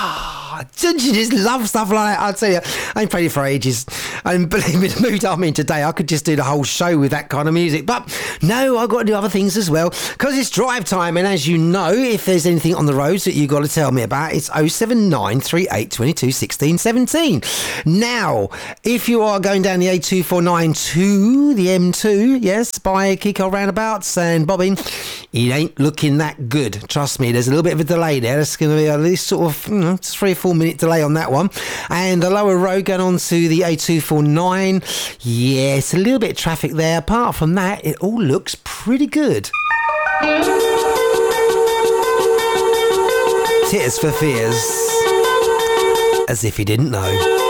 Don't you just love stuff like that? I'll tell you, I ain't played it for ages. And believe me, the mood I'm in today, I could just do the whole show with that kind of music. But no, I've got to do other things as well, because it's drive time. And as you know, if there's anything on the roads that you've got to tell me about, it's 079 38 22 16 17. Now, if you are going down the A249 to the M2, yes, by Kiko roundabouts and bobbing, it ain't looking that good. Trust me, there's a little bit of a delay there. There's going to be at least sort of 3 or 4 minute delay on that one. And the lower road going on to the A249, yes, a little bit of traffic there. Apart from that, it all looks pretty good. Tears for Fears, as if you didn't know.